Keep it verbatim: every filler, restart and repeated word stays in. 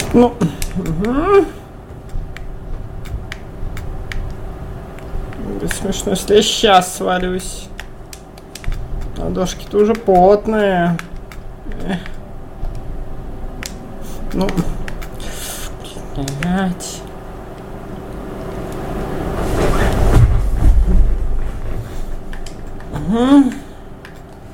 Ну, угу. Будет смешно, если я сейчас свалюсь. Ладошки-то уже потные. Эх. Ну, блять. Угу.